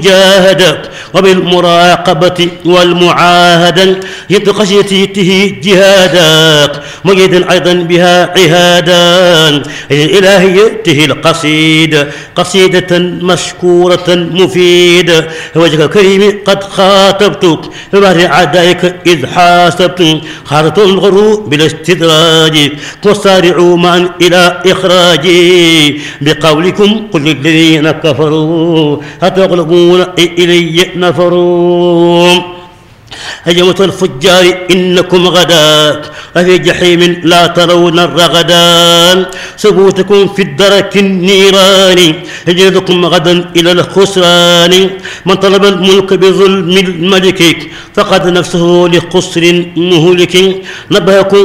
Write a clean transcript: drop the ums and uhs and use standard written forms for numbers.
جاهد وبالمراقبة والمعاهدة يد خشيته جهادا مجد أيضا بها عهادا إلهيته القصيد قصيدة مشكورة مفيدة وجهك الكريم قد خاطبتك فبهر عدائك إذ حاسبت خارط الغروب بالاستدراج وسارعوا معا إلى إخراجي بقولكم قل للذين كفروا أتغلبون إلي نفروا أيها الفجار إنكم غدا وفي جحيم لا ترون الرغدا ثبوتكم في الدرك النيران يجلدكم غدا إلى الخسران من طلب الملك بظلم الملك فقد نفسه لخسر مهلك نبهكم